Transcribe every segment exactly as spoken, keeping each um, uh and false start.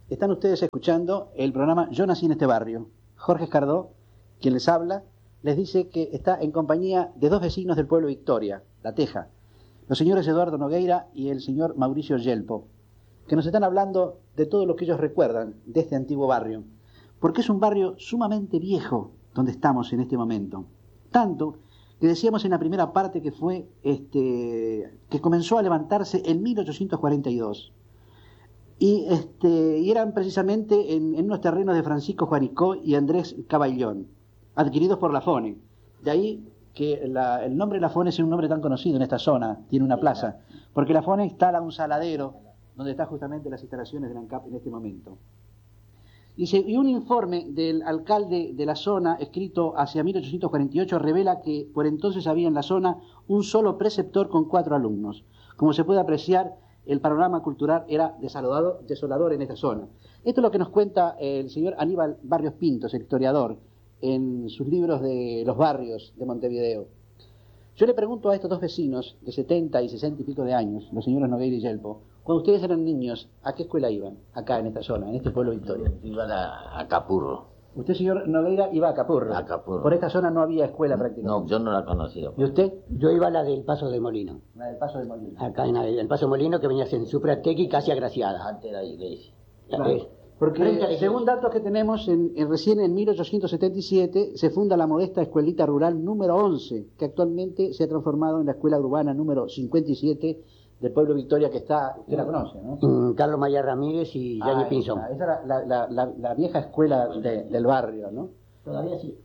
Están ustedes escuchando el programa Yo nací en este barrio. Jorge Escardó, quien les habla, les dice que está en compañía de dos vecinos del pueblo Victoria, La Teja, los señores Eduardo Nogueira y el señor Mauricio Yelpo, que nos están hablando de todo lo que ellos recuerdan de este antiguo barrio, porque es un barrio sumamente viejo donde estamos en este momento. Tanto que decíamos en la primera parte que fue este que comenzó a levantarse en mil ochocientos cuarenta y dos. Y, este, y eran precisamente en, en unos terrenos de Francisco Juanicó y Andrés Caballón, adquiridos por Lafone. De ahí que la, el nombre Lafone es un nombre tan conocido en esta zona, tiene una plaza, porque Lafone instala un saladero donde están justamente las instalaciones de la ANCAP en este momento. Dice, y un informe del alcalde de la zona, escrito hacia mil ochocientos cuarenta y ocho, revela que por entonces había en la zona un solo preceptor con cuatro alumnos. Como se puede apreciar, el panorama cultural era desolador, desolador en esta zona. Esto es lo que nos cuenta el señor Aníbal Barrios Pintos, el historiador, en sus libros de los barrios de Montevideo. Yo le pregunto a estos dos vecinos de setenta y sesenta y pico de años, los señores Nogueira y Yelpo, cuando ustedes eran niños, ¿a qué escuela iban? Acá en esta zona, en este pueblo Victoria. Iban a, a Capurro. Usted, señor Nogueira, iba a Capurro. A Capurro. Por esta zona no había escuela prácticamente. No, yo no la conocía. ¿Y usted? Yo iba a la del Paso de Molino. La del Paso de Molino. Acá en la- el Paso de Molino, que venía en Suprategui, casi agraciada. Antes de la iglesia. Claro. Eh, Porque frente a la según iglesia. datos que tenemos, en, en- recién en mil ochocientos setenta y siete se funda la modesta escuelita rural número once, que actualmente se ha transformado en la escuela urbana número cincuenta y siete del pueblo Victoria, que está, usted la conoce, ¿no? Mm, Carlos Maya Ramírez y Yanni Ah, Pinzón. esa, esa era la, la- la- la vieja escuela de- del barrio, ¿no? Todavía sí.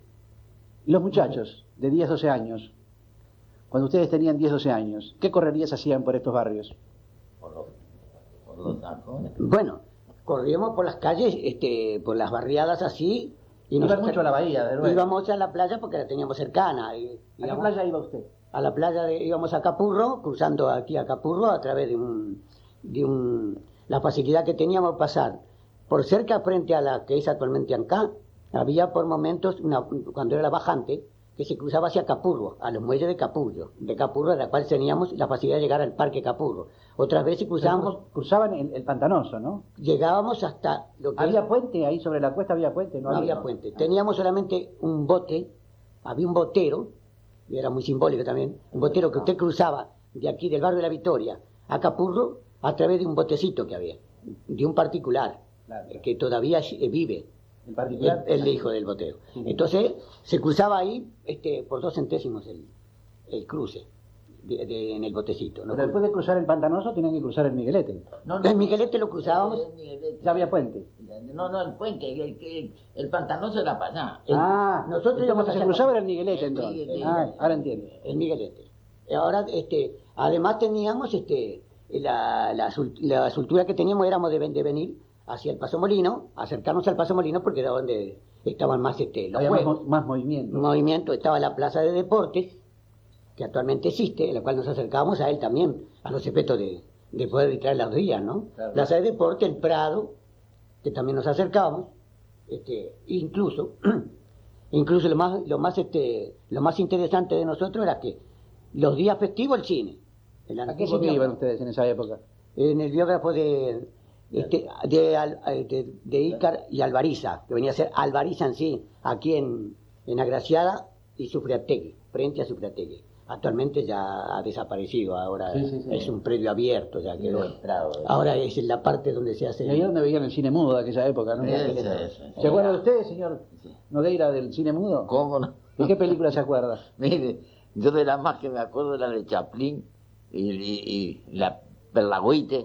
Y los muchachos de diez, doce años, cuando ustedes tenían diez, doce años, ¿qué correrías hacían por estos barrios? Por los, por los tacones. Bueno, corríamos por las calles, este, por las barriadas así. Y Iban nosotros mucho a la bahía, de luego. íbamos a la playa porque la teníamos cercana. Y, ¿A qué íbamos- playa iba usted? a la playa de, íbamos a Capurro, cruzando aquí a Capurro a través de un, de un, la facilidad que teníamos pasar por cerca frente a la que es actualmente Ancá. Había por momentos, una, cuando era la bajante, que se cruzaba hacia Capurro, a los muelles de Capurro, de Capurro, de la cual teníamos la facilidad de llegar al Parque Capurro. Otras veces cruzábamos, Cruzaban el, el pantanoso, ¿no? llegábamos hasta lo que ¿Había es- puente ahí sobre la cuesta? ¿Había puente? no había puente. Teníamos solamente un bote, había un botero, y era muy simbólico también, un botero que usted cruzaba de aquí del barrio de la Victoria a Capurro a través de un botecito que había, de un particular, Claro. que todavía eh, vive, En el, particular. el hijo del botero. Sí. Entonces se cruzaba ahí este, por dos centésimos el, el cruce de- de- en el botecito. ¿no? Pero después de cruzar el pantanoso tenían que cruzar el Miguelete. No, En Miguelete lo cruzábamos. El Miguelete. Ya había puente. No, no, el puente, el, el, el pantanoso era para allá. El- ah, nosotros entonces íbamos cuando se allá- cruzaba era el Miguelete El entonces. Miguelete. Ah, ahora entiendo. El Miguelete. Y ahora, este, además teníamos, este, la, la, sul- la soltura que teníamos éramos de, ven- de venir hacia el Paso Molino, acercarnos al Paso Molino porque era donde estaban más, este, los Había más, juegos. mo- más movimiento. Movimiento, estaba la Plaza de Deportes, que actualmente existe, en la cual nos acercábamos a él también, a los efectos de, de poder distraer los días, ¿no? Claro. Plaza de Deportes, el Prado, que también nos acercábamos, este, incluso, incluso lo más, lo más, este, lo más interesante de nosotros era que los días festivos el cine. El ¿A qué antiguo cine biógrafo- iban ustedes en esa época? En el biógrafo de, este, de, Al- de, de Ícar y Alvariza, que venía a ser Alvariza en sí, aquí en, en Agraciada y Sufriategui, frente a Sufriategui. Actualmente ya ha desaparecido, ahora Sí, sí, sí. es un predio abierto, ya Quedó quedó. el Prado. Ahora es en la parte donde se hace. Y ahí es donde veían el cine mudo de aquella época, ¿no? Eso, eso. ¿Se acuerda de usted, señor Nogueira, del cine mudo? ¿Cómo no? ¿De qué película se acuerda? Mire, yo de la más que me acuerdo de la de Chaplin y, y, y la Perlagüite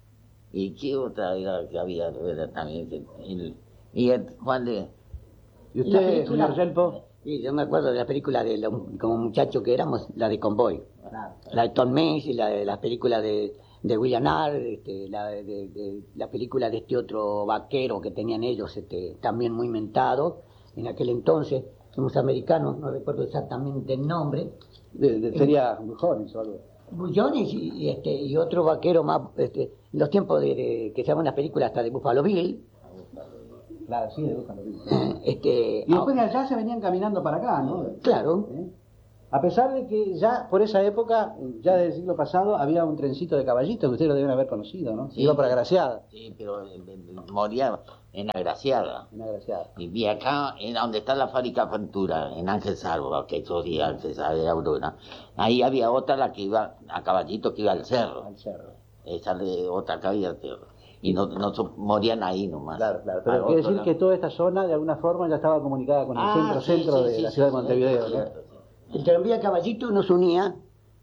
y qué otra era que había era también que- y, y el Juan de ¿Y Y la usted, película- señor Yelpo? Sí, yo me acuerdo de la película de lo- como muchacho que éramos, la de Convoy. La de Tom Hanks y la de las películas de, de William Hart, este, la, de, de- de- la película de este otro vaquero que tenían ellos, este, también muy mentado en aquel entonces, unos americanos, no recuerdo exactamente el nombre, De- de- sería jóvenes o algo. Bullones y, y, este, y otro vaquero más, este, en los tiempos de, de- que se llaman las películas hasta de Buffalo Bill, Claro, sí, de Búfalo Bill. este, Y después de allá se venían caminando para acá, ¿no? claro, ¿Eh? A pesar de que ya por esa época, ya del siglo pasado, había un trencito de caballitos que ustedes lo deben haber conocido, ¿no? Sí, Iba por Agraciada. Sí, pero eh, eh, moría en Agraciada. En Agraciada. Y vi acá, en donde está la fábrica Ventura, en Ángel Salvo, que eso sí, Ángel Salvo era Aurora. Ahí había otra, la que iba a caballito, que iba al cerro. Al cerro. Esa de otra que había al cerro. Y no, no so- morían ahí nomás. Claro, claro. Pero Al quiere otro decir lado. que toda esta zona, de alguna forma, ya estaba comunicada con el Ah, centro, sí, centro sí, de sí, la sí, ciudad de sí, Montevideo, sí, ¿no? cierto, sí. El tranvía Caballito nos unía,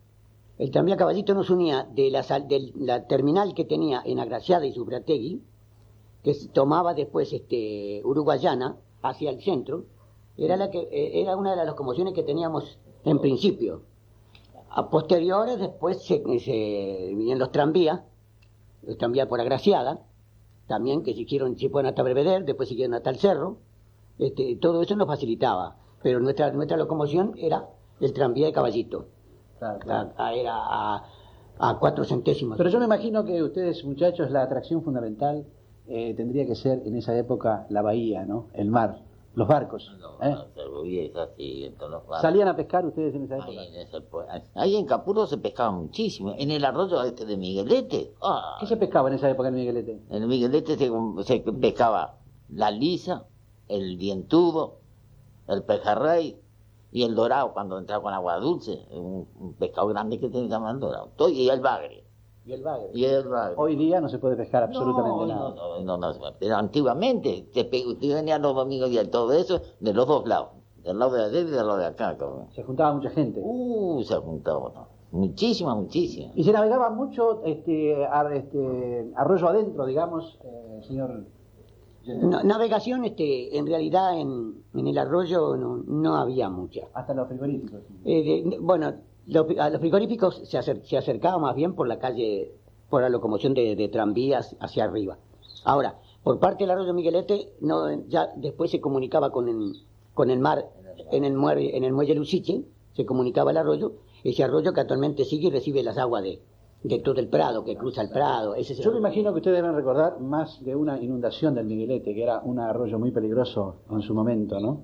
el tranvía Caballito nos unía de la, sal- de la terminal que tenía en Agraciada y Subrategui, que se tomaba después este, Uruguayana hacia el centro, era, la que, eh, era una de las locomociones que teníamos en principio. A posteriores después se, se vinieron los tranvías, los tranvías por Agraciada, también que siguieron, se fueron hasta Belvedere, después siguieron hasta el cerro, este, todo eso nos facilitaba, pero nuestra, nuestra locomoción era el tranvía de Caballito. Claro, claro. A- a- era a, a cuatro centésimos. Pero yo me imagino que ustedes, muchachos, la atracción fundamental eh, tendría que ser en esa época la bahía, ¿no? El mar, los barcos. No, ¿eh? no, se es así, en todos los barrios. ¿Salían a pescar ustedes en esa época? Ahí en, ese pue- ahí en Capurro se pescaba muchísimo. En el arroyo este de Miguelete. ah, ¿Qué se pescaba en esa época en Miguelete? En el Miguelete se, se pescaba la lisa, el dientudo, el pejerrey y el dorado cuando entraba con agua dulce. Un, un pescado grande que se llama el dorado. Todo- Y el bagre. Y el bagre. Y el bagre. Hoy día no se puede pescar absolutamente no, nada. No, no, no, no, pero antiguamente, te pe- usted venía los domingos y todo eso de los dos lados. Del lado de allá y del lado de acá. Cabrón. Se juntaba mucha gente. Uh, se juntaba. ¿no? Muchísima, muchísima. Y se navegaba mucho este, ar- este, arroyo adentro, digamos, eh, señor. No- navegación, este, en realidad en, en el arroyo no, no había mucha. Hasta los frigoríficos. Eh, de- bueno, lo- a los frigoríficos se, acer- se acercaba más bien por la calle, por la locomoción de, de tranvías hacia arriba. Ahora, por parte del arroyo Miguelete, no, ya después se comunicaba con el, con el mar, en el, muelle, en el muelle Lusiche, se comunicaba el arroyo, ese arroyo que actualmente sigue y recibe las aguas de, de todo el Prado, que cruza el Prado. Ese es el Yo me arroyo. imagino que ustedes deben recordar más de una inundación del Miguelete, que era un arroyo muy peligroso en su momento, ¿no?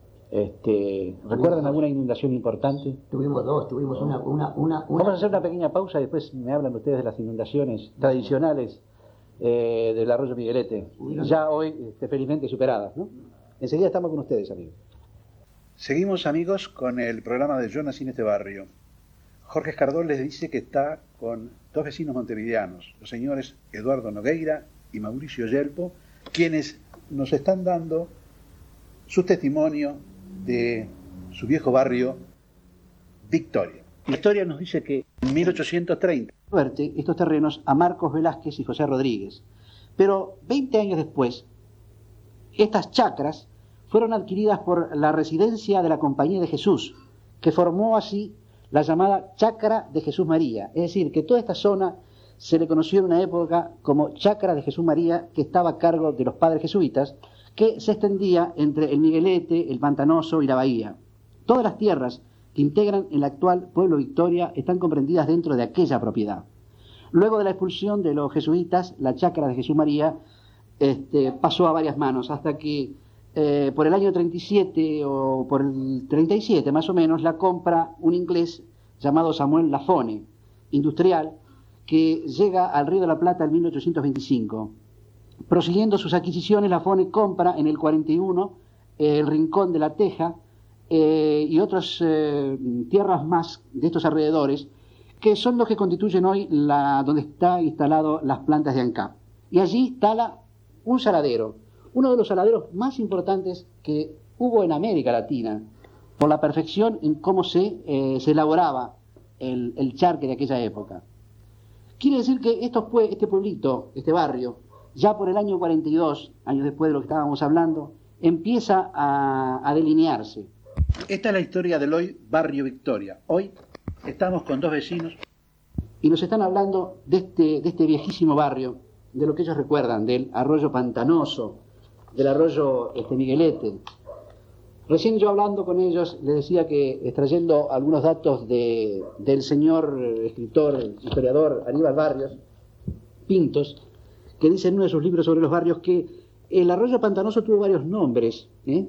Este, ¿recuerdan alguna inundación importante? Tuvimos dos, tuvimos una... una, una, una- Vamos a hacer una pequeña pausa y después me hablan ustedes de las inundaciones tradicionales eh, del arroyo Miguelete, ya hoy este, felizmente superadas, ¿no? Enseguida estamos con ustedes, amigos. Seguimos, amigos, con el programa de Yo nací en este barrio. Jorge Escardó les dice que está con dos vecinos montevideanos, los señores Eduardo Nogueira y Mauricio Yelpo, quienes nos están dando su testimonio de su viejo barrio, Victoria. La historia nos dice que en mil ochocientos treinta suerte estos terrenos a Marcos Velázquez y José Rodríguez, pero veinte años después, estas chacras fueron adquiridas por la residencia de la Compañía de Jesús, que formó así la llamada Chacra de Jesús María. Es decir, que toda esta zona se le conoció en una época como Chacra de Jesús María, que estaba a cargo de los padres jesuitas, que se extendía entre el Miguelete, el Pantanoso y la Bahía. Todas las tierras que integran el actual pueblo Victoria están comprendidas dentro de aquella propiedad. Luego de la expulsión de los jesuitas, la Chacra de Jesús María este, pasó a varias manos, hasta que eh, por el año treinta y siete o por el treinta y siete más o menos, la compra un inglés llamado Samuel Lafone, industrial, que llega al Río de la Plata en mil ochocientos veinticinco. Prosiguiendo sus adquisiciones, Lafone compra en el cuarenta y uno eh, el Rincón de la Teja eh, y otras eh, tierras más de estos alrededores, que son los que constituyen hoy la, donde está instalado las plantas de ANCAP. Y allí instala un saladero, uno de los saladeros más importantes que hubo en América Latina, por la perfección en cómo se, eh, se elaboraba el, el charque de aquella época. Quiere decir que estos, este pueblito, este barrio, ya por el año cuarenta y dos, años después de lo que estábamos hablando, empieza a, a delinearse. Esta es la historia del hoy barrio Victoria. Hoy estamos con dos vecinos y nos están hablando de este, de este viejísimo barrio, de lo que ellos recuerdan, del arroyo Pantanoso, del arroyo este, Miguelete. Recién yo hablando con ellos les decía que, extrayendo algunos datos de, del señor escritor, historiador Aníbal Barrios Pintos, que dice en uno de sus libros sobre los barrios que el arroyo Pantanoso tuvo varios nombres, ¿eh?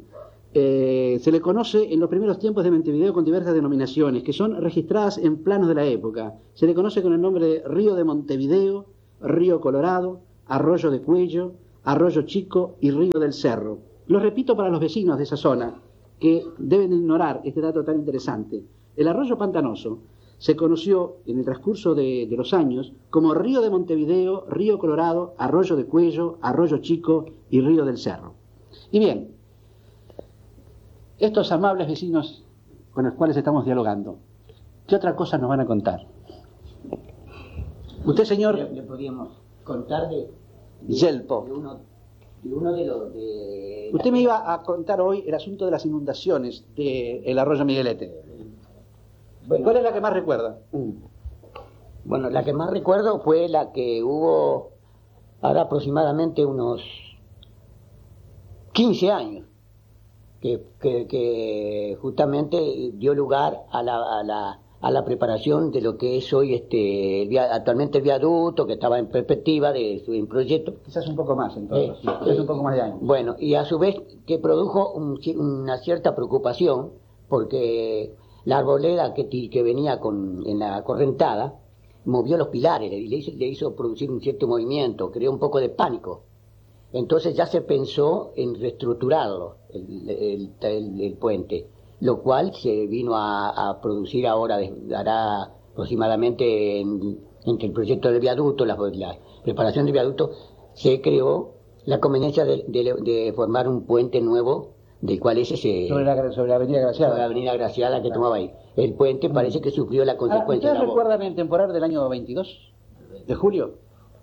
Eh, se le conoce en los primeros tiempos de Montevideo con diversas denominaciones que son registradas en planos de la época. Se le conoce con el nombre de Río de Montevideo, Río Colorado, Arroyo de Cuello, Arroyo Chico y Río del Cerro. Lo repito para los vecinos de esa zona que deben ignorar este dato tan interesante. El arroyo pantanoso se conoció en el transcurso de, de los años como Río de Montevideo, Río Colorado, Arroyo de Cuello, Arroyo Chico y Río del Cerro. Y bien, estos amables vecinos con los cuales estamos dialogando, ¿qué otra cosa nos van a contar? Usted, señor... Le, le podríamos contar de... de Yelpo. De uno, de uno de los... De Usted me iba a contar hoy el asunto de las inundaciones del arroyo Miguelete. Bueno, ¿Cuál es la que más recuerda? Bueno, la que más recuerdo fue la que hubo ahora aproximadamente unos quince años, que, que, que justamente dio lugar a la, a, la, a la preparación de lo que es hoy este el via, actualmente el viaducto, que estaba en perspectiva de su en proyecto. Quizás un poco más, entonces. Eh, Quizás un poco más de años. Bueno, y a su vez que produjo un, una cierta preocupación, porque la arboleda que, que venía con, en la correntada movió los pilares y le hizo, le hizo producir un cierto movimiento, creó un poco de pánico. Entonces ya se pensó en reestructurarlo, el, el, el, el puente, lo cual se vino a, a producir ahora, hará aproximadamente en, entre el proyecto del viaducto, la, la preparación del viaducto, se creó la conveniencia de, de, de formar un puente nuevo, del cual ese se... Sobre la, sobre la avenida Graciada. Sobre la avenida Graciada que claro. tomaba ahí. El puente parece que sufrió la consecuencia. ¿Ustedes recuerdan el temporal del año veintidós? ¿De julio?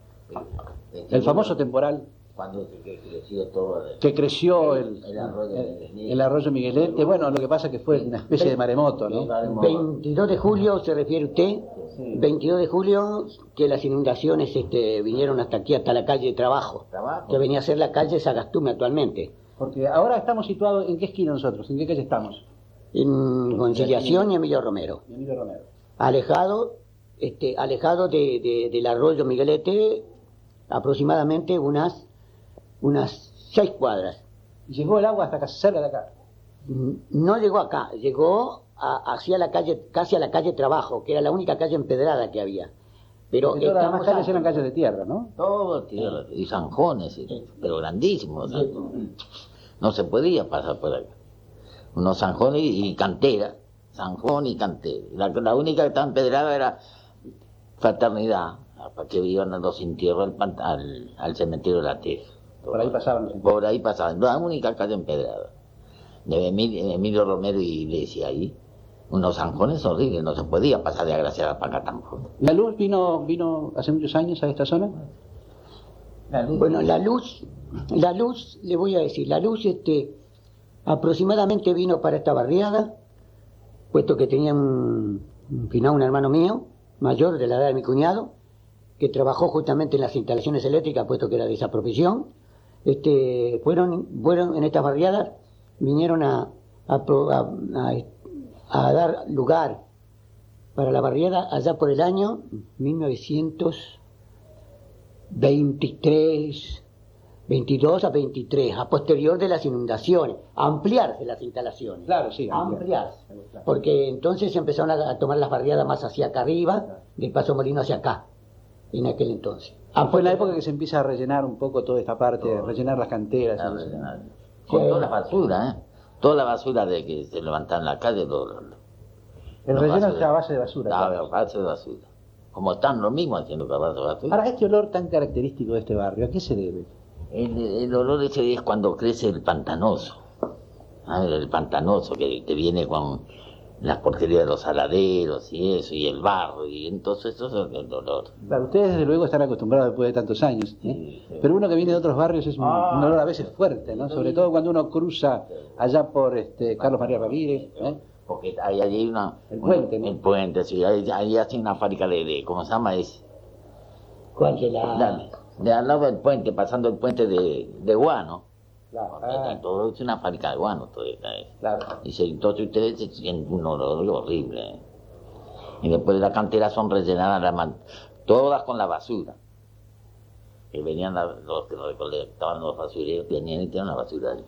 El famoso temporal. Cuando que creció todo. El, que creció el, el, arroyo, el, el arroyo Miguelete. Bueno, lo que pasa es que fue una especie de maremoto, ¿no? veintidós de julio, ¿se refiere usted? Sí. veintidós de julio, que las inundaciones este, vinieron hasta aquí, hasta la calle de Trabajo, Trabajo. que venía a ser la calle Sagastume actualmente. Porque ahora estamos situados, ¿en qué esquina nosotros? ¿En qué calle estamos? En Conciliación y Emilio Romero. Y Emilio Romero. Alejado, este, alejado de, de, del arroyo Miguelete, aproximadamente unas, unas seis cuadras. ¿Y llegó el agua hasta casi cerca de acá? No llegó acá, llegó a, hacia la calle, casi a la calle Trabajo, que era la única calle empedrada que había. Pero todas las demás calles eran calles de tierra, ¿no? Todo tierra, y zanjones, pero grandísimos. ¿no? No se podía pasar por acá. Unos zanjones y cantera, zanjón y cantera. La, la única que estaba empedrada era Fraternidad, para que iban a los entierros al, al, al cementerio de la Teja. Por ahí pasaban. Por ahí pasaban, la única calle empedrada. De Emilio, Emilio Romero y Iglesia ahí. Unos zanjones horribles, no se podía pasar de Agraciada para acá tampoco. ¿La luz vino vino hace muchos años a esta zona? La luz. Bueno, la luz, la luz, le voy a decir, la luz este aproximadamente vino para esta barriada, puesto que tenía un, un finado, un hermano mío, mayor de la edad de mi cuñado, que trabajó justamente en las instalaciones eléctricas, puesto que era de esa profesión. Este, fueron, fueron en estas barriadas, vinieron a, a, a, a a dar lugar para la barriada allá por el año mil novecientos veintitrés, veintidós a veintitrés, a posterior de las inundaciones, a ampliarse las instalaciones. Claro, sí. Ampliarse. Porque entonces se empezaron a, a tomar las barriadas más hacia acá arriba, claro. Del Paso Molino hacia acá, en aquel entonces. Ah, fue en la época que se empieza a rellenar un poco toda esta parte, todo. rellenar las canteras. A rellenar. Con sí. toda la basura, ¿eh? Toda la basura de que se levantaba en la calle, todo. El relleno está a base de basura. Claro, a base de basura. Como están lo mismo haciendo que a base de basura. Ahora, este olor tan característico de este barrio, ¿a qué se debe? El, el olor ese es cuando crece el pantanoso. ¿Ah? El pantanoso que te viene con las porquerías de los saladeros y eso, y el barro, y entonces eso es el olor. Claro, ustedes desde luego están acostumbrados después de tantos años, ¿eh? Sí, sí. Pero uno que viene de otros barrios es un, ah, un olor a veces fuerte, ¿no? Sobre todo cuando uno cruza allá por este Carlos María Ramírez, ¿eh? Porque ahí hay una... El puente, una, ¿no? El puente, sí, ahí, ahí hace una fábrica de, de, ¿cómo se llama ese? ¿Cuál de la...? la de al lado del puente, pasando el puente de, de guano. Claro. Ah. Todo es una fábrica de guano, todo está ahí. Claro. Y se, entonces ustedes se sienten un olor horrible. ¿eh? Y después de la cantera son rellenadas las man todas con la basura. Que venían la, los que recolectaban los basureros, venían y tenían la basura ahí.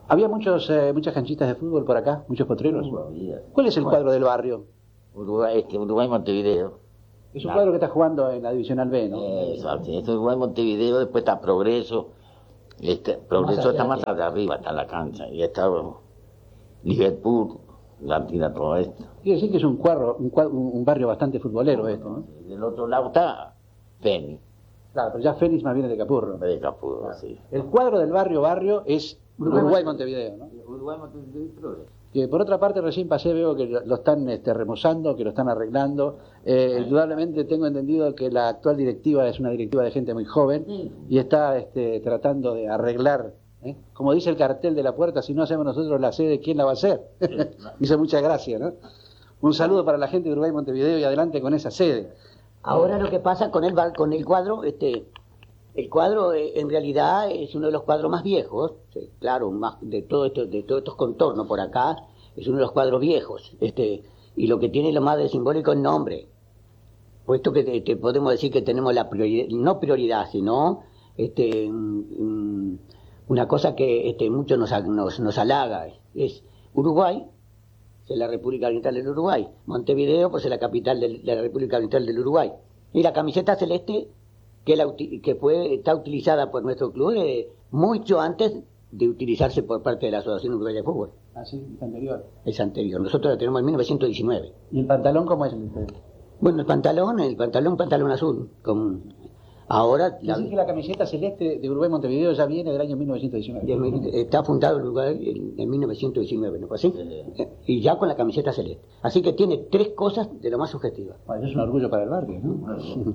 ¿Había muchos, eh, muchas canchitas de fútbol por acá? ¿Muchos potreros? Uh, había. ¿Cuál es el Bueno. cuadro del barrio? Uruguay, este, Uruguay Montevideo. Es un Claro. cuadro que está jugando en la Divisional B, ¿no? Eh, Exacto, es Uruguay Montevideo, después está Progreso. Este, Progreso allá, está más sí. allá arriba, está la cancha. Y está bueno, Liverpool, la tira todo esto. Quiere decir que es un, cuadro, un, cuadro- un barrio bastante futbolero esto, ¿no? Del otro lado está Feni, Claro, pero ya Fénix más viene de Capurro. de Capurro, sí. El cuadro del barrio barrio es Uruguay- Uruguay Montevideo, ¿no? Uruguay Montevideo y Progreso. Que por otra parte recién pasé, veo que lo están este, remozando, que lo están arreglando. Eh, indudablemente tengo entendido que la actual directiva es una directiva de gente muy joven y está este, tratando de arreglar, ¿eh? Como dice el cartel de la puerta, si no hacemos nosotros la sede, ¿quién la va a hacer? Dice muchas gracias, ¿no? Un saludo para la gente de Uruguay Montevideo y adelante con esa sede. Ahora lo que pasa con el bar- con el cuadro, este, el cuadro eh, en realidad es uno de los cuadros más viejos, sí, claro, más de todo esto, de todos estos contornos por acá, es uno de los cuadros viejos, este, y lo que tiene lo más de simbólico es el nombre, puesto que te, te podemos decir que tenemos la prioridad, no prioridad, sino este, mm, una cosa que este, mucho nos, nos, nos halaga, es Uruguay, es la República Oriental del Uruguay. Montevideo, pues es la capital del- de la República Oriental del Uruguay. Y la camiseta celeste, que, la, uti- que fue, está utilizada por nuestro club eh, mucho antes de utilizarse por parte de la Asociación Uruguaya de Fútbol. Así, anterior. Es anterior. Nosotros la tenemos en mil novecientos diecinueve. ¿Y el pantalón cómo es el de ustedes? Bueno, el pantalón, el pantalón, pantalón azul. Con, ahora la- Dicen que la camiseta celeste de Uruguay Montevideo ya viene del año mil novecientos diecinueve. está fundado el Uruguay en, en mil novecientos diecinueve, ¿no fue así? Sí. Y ya con la camiseta celeste. Así que tiene tres cosas de lo más subjetivas. Bueno, eso es un orgullo para el barrio, ¿no?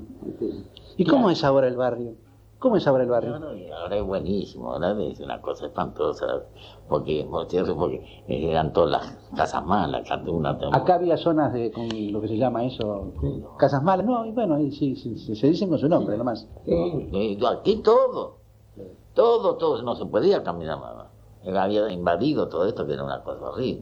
¿Y cómo es ahora el barrio? ¿Cómo es ahora el barrio? Ahora, ahora es buenísimo, ahora es una cosa espantosa, porque, por cierto, porque eran todas las casas malas, cada una. Acá había zonas de, con lo que se llama eso, casas malas, no, y bueno, y sí, sí, sí, se dicen con su nombre nomás. Eh, Aquí todo, todo, todo, no se podía caminar más. Había invadido todo esto, que era una cosa horrible.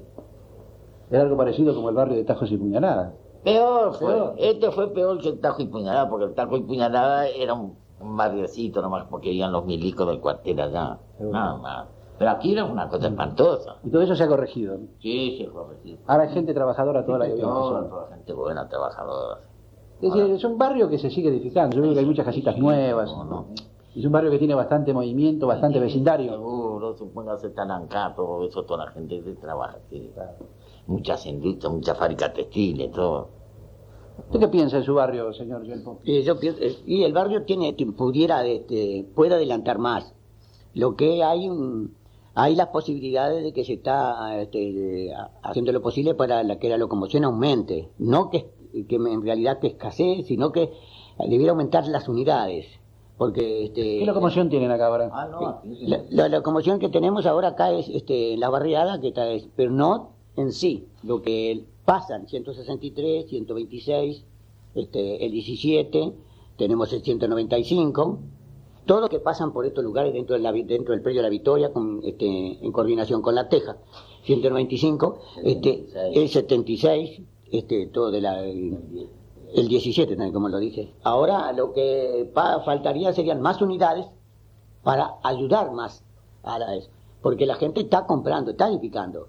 Era algo parecido como el barrio de Tajos y Puñaladas. Peor fue, Peor. este fue peor que el Tajo y Puñalada, porque el Tajo y Puñalada era un, un barriocito nomás, porque iban los milicos del cuartel allá, Seguro. nada más. Pero aquí era una cosa espantosa. Y todo eso se ha corregido. Sí, sí, corregido. Ahora hay gente trabajadora toda la que vive en esa Toda, zona. toda gente buena, trabajadora. Es decir, es un barrio que se sigue edificando. Yo veo que hay muchas casitas nuevas. No, no. Es un barrio que tiene bastante movimiento, bastante vecindario. Seguro, supóngase Talancá, todo eso, toda la gente que trabaja aquí. Muchas industrias, muchas fábricas textiles, todo. ¿Usted qué piensa de su barrio, señor Yelpo? Eh, yo pienso- eh, y el barrio tiene pudiera este, puede adelantar más. Lo que hay un- hay las posibilidades de que se está este, a- haciendo lo posible para la, que la locomoción aumente, no que, que en realidad que escasee, sino que debiera aumentar las unidades, porque este, ¿Qué locomoción tienen acá ahora? Ah, no, aquí sí. la, la locomoción que tenemos ahora acá es este, la barriada, que está, es- pero no en sí, lo que pasan, ciento sesenta y tres, ciento veintiséis, este, el diecisiete, tenemos el ciento noventa y cinco, todos los que pasan por estos lugares dentro, de la, vi- dentro del predio de la Victoria, con, este, en coordinación con la Teja, ciento noventa y cinco, este, el setenta y seis, este, todo de la... el, el diecisiete también, como lo dije. Ahora lo que pa- faltaría serían más unidades para ayudar más a la eso. Porque la gente está comprando, está edificando.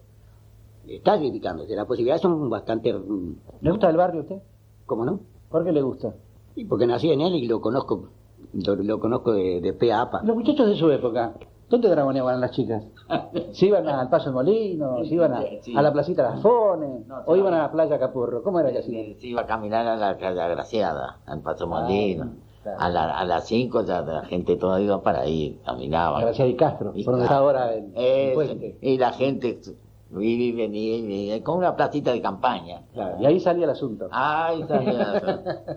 Está edificando. Las posibilidades son bastante... mm, ¿Le gusta el barrio a usted? ¿Cómo no? ¿Por qué le gusta? Y porque nací en él y lo conozco, lo, lo conozco de, de pe a pa. Los muchachos de su época, ¿dónde dragoneaban las chicas? ¿Se iban al Paso de Molino? ¿Se iban a, a la placita Las Fones? No, ¿O iban a la playa Capurro? ¿Cómo era que hacían? Se, se iba a caminar a la calle Agraciada, al Paso Molino. claro. A, la, a las cinco ya la gente toda iba para ahí, caminaba. Gracias y Castro, Y por donde está ahora el, el Eso, puente. y la gente iba y venía, y venía, con una placita de campaña. Claro, y ahí salía el asunto. Ay, sabía.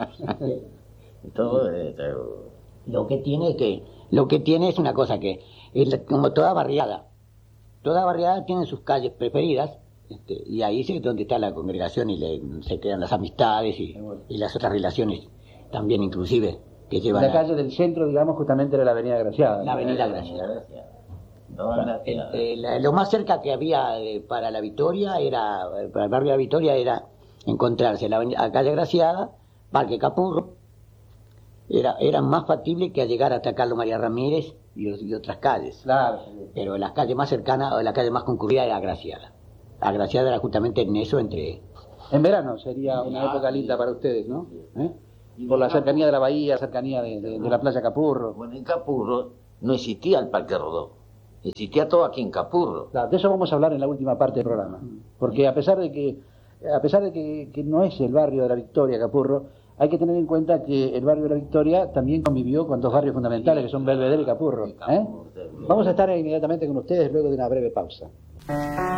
Todo eso. Lo que tiene que, lo que tiene es una cosa que, es la- como toda barriada, toda barriada tiene sus calles preferidas, este, y ahí es donde está la congregación y le- se crean las amistades y, y las otras relaciones también inclusive que llevan La a- calle del centro, digamos, justamente era la Avenida Graciada. la avenida Gracia. Toda Graciada. Eh, la- lo más cerca que había eh, para la Victoria era, eh, para el barrio de la Victoria era encontrarse la, avenida- la calle Graciada, Parque Capurro, era, era más factible que llegar hasta Carlos María Ramírez y, y otras calles. Claro. Pero las calles más cercanas, o la calle más concurrida era Agraciada. Agraciada era justamente en eso entre... En verano sería una época linda para ustedes, ¿no? ¿Eh? Por la cercanía de la bahía, cercanía de, de, de la playa Capurro. Bueno, en Capurro no existía el Parque Rodó. Existía todo aquí en Capurro. Claro, de eso vamos a hablar en la última parte del programa. Porque a pesar de que, a pesar de que, que no es el barrio de la Victoria, Capurro, hay que tener en cuenta que el barrio de la Victoria también convivió con dos barrios fundamentales, que son Belvedere y Capurro. ¿eh? Vamos a estar inmediatamente con ustedes luego de una breve pausa.